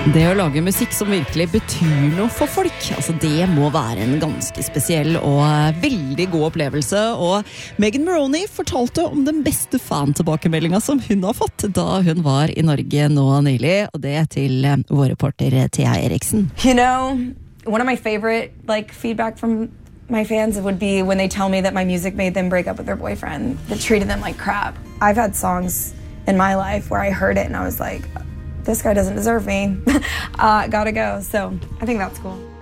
Det å lage musikk som virkelig betyr noe for folk, altså det må være en ganske spesiell og veldig god opplevelse. Og Megan Moroney fortalte om den beste fan-tilbakemeldinga som hun har fått da hun var i Norge nå nylig, og det til vår reporter Thea Eriksen. You know, one of my favorite feedback from my fans would be when they tell me that my music made them break up with their boyfriend, that treated them like crap. I've had songs in my life where I heard it and I was like, this guy doesn't deserve me. Gotta go. So I think that's cool.